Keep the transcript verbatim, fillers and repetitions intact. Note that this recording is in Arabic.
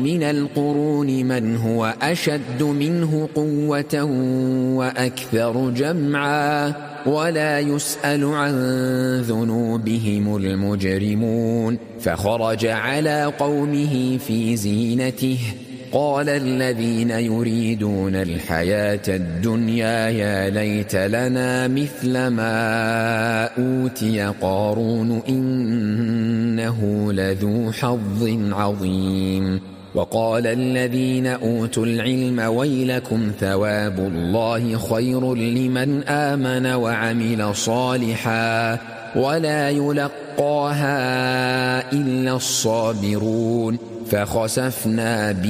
من القرون من هو أشد منه قوة وأكثر جمعا ولا يسأل عن ذنوبهم المجرمون فخرج على قومه في زينته قال الذين يريدون الحياة الدنيا يا ليت لنا مثل ما أوتي قارون إنه لذو حظ عظيم وقال الذين أوتوا العلم ويلكم ثواب الله خير لمن آمن وعمل صالحا ولا يلقاها إلا الصابرون فخسفنا